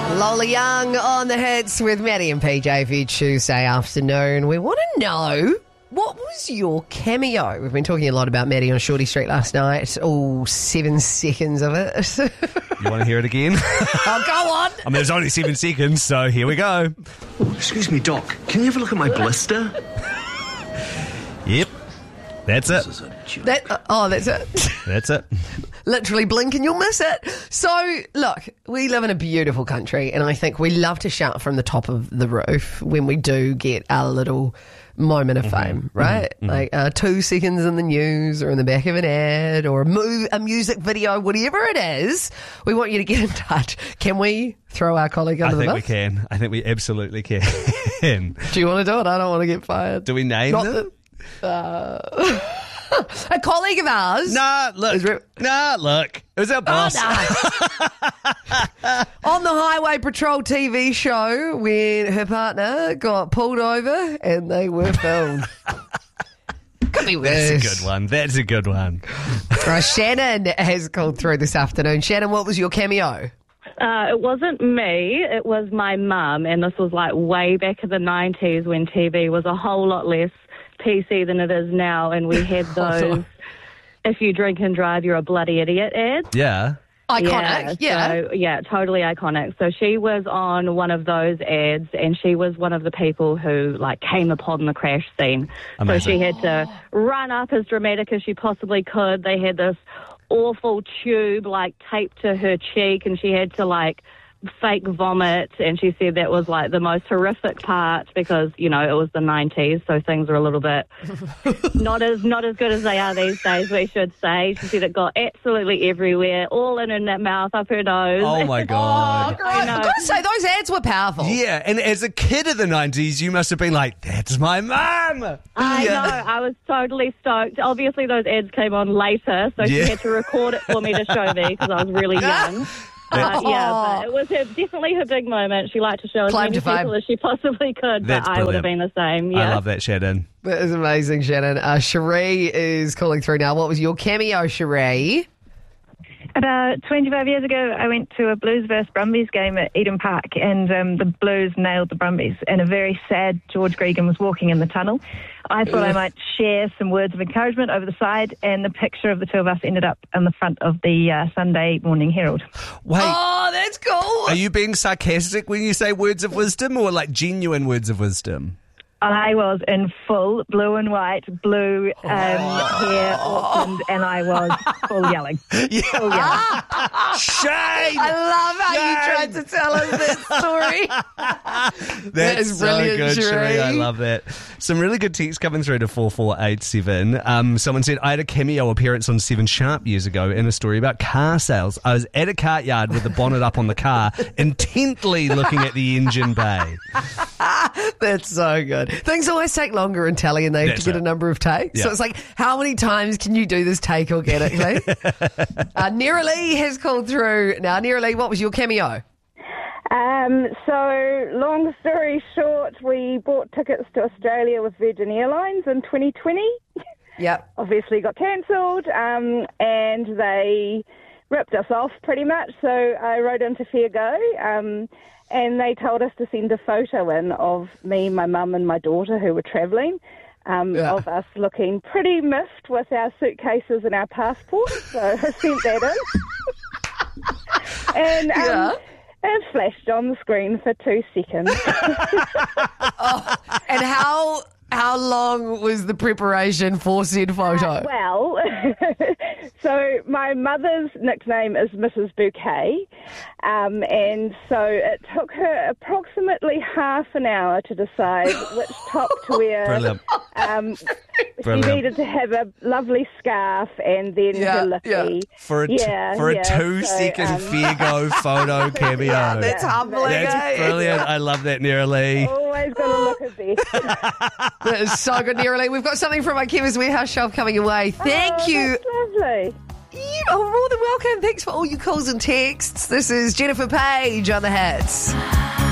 Lola Young on the hits with Maddie and PJ for your Tuesday afternoon. We want to know, what was your cameo? We've been talking a lot about Maddie on Shorty Street last night. All 7 seconds of it. You want to hear it again? Oh, go on. I mean, there's only 7 seconds, so here we go. Oh, excuse me, Doc. Can you have a look at my blister? Yep. That's it. This is a joke. That's it. That's it. Literally blink and you'll miss it. So, look, we live in a beautiful country, and I think we love to shout from the top of the roof when we do get our little moment of fame, right? Like 2 seconds in the news or in the back of an ad or a music video, whatever it is. We want you to get in touch. Can we throw our colleague under the bus? I think we can. I think we absolutely can. Do you want to do it? I don't want to get fired. Do we name them? A colleague of ours. Nah, look. It was our boss. On the Highway Patrol TV show when her partner got pulled over and they were filmed. Could be worse. That's a good one. Shannon has called through this afternoon. Shannon, what was your cameo? It wasn't me, it was my mum, and this was like way back in the 90s when TV was a whole lot less PC than it is now, and we had those if you drink and drive, you're a bloody idiot ads. Yeah. Iconic, yeah, totally iconic. So she was on one of those ads, and she was one of the people who like came upon the crash scene. Amazing. So she had to run up as dramatic as she possibly could. They had this awful tube like taped to her cheek, and she had to like fake vomit, and she said that was like the most horrific part because, you know, it was the 90s, so things were a little bit not as good as they are these days, we should say. She said it got absolutely everywhere, all in her mouth, up her nose. Oh my God. Oh, I've got to say, those ads were powerful. Yeah, and as a kid of the 90s, you must have been like, that's my mum. I know, I was totally stoked. Obviously, those ads came on later, so she had to record it for me to show me because I was really young. But it was definitely her big moment. She liked to show as many people as she possibly could, but I would have been the same. Yeah. I love that, Shannon. That is amazing, Shannon. Cherie is calling through now. What was your cameo, Cherie? About 25 years ago, I went to a Blues vs Brumbies game at Eden Park, and the Blues nailed the Brumbies, and a very sad George Gregan was walking in the tunnel. I thought I might share some words of encouragement over the side, and the picture of the two of us ended up on the front of the Sunday Morning Herald. Wait. Oh, that's cool. Are you being sarcastic when you say words of wisdom, or like genuine words of wisdom? I was in full blue and white, blue hair, Auckland, and I was full yelling. Yeah. Full yelling. Shame! I love how you tried to tell us that story. That's is so brilliant, good, Cherie. Cherie. I love that. Some really good texts coming through to 4487. Someone said, I had a cameo appearance on 7 Sharp years ago in a story about car sales. I was at a cart yard with the bonnet up on the car, intently looking at the engine bay. That's so good. Things always take longer in telly, and they have to get a number of takes. Yeah. So it's like, how many times can you do this take organically? Nera Lee has called through. Now, Nera Lee, what was your cameo? So, long story short, we bought tickets to Australia with Virgin Airlines in 2020. Yep. Obviously got cancelled, and they ripped us off pretty much. So I wrote into Fair Go, and they told us to send a photo in of me, my mum and my daughter who were travelling, of us looking pretty miffed with our suitcases and our passports. So I sent that in. And it flashed on the screen for 2 seconds. And how long was the preparation for said photo? Well, so my mother's nickname is Mrs. Bouquet, and so it took her approximately half an hour to decide which top to wear. Brilliant. She needed to have a lovely scarf and then her lippy. For a 2-second Fair Go photo cameo. That's humbling. That's brilliant. I love that, Nera Lee. Always got to look at best. That is so good, Nera Lee. We've got something from my Chemist Warehouse shelf coming your way. Thank you. That's lovely. You are more than welcome. Thanks for all your calls and texts. This is Jennifer Page on the hits.